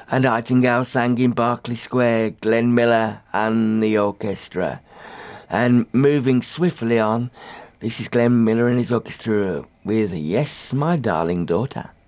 And Nightingale sang in Berkeley Square, Glenn Miller and the orchestra. And moving swiftly on, this is Glenn Miller and his orchestra with Yes, My Darling Daughter.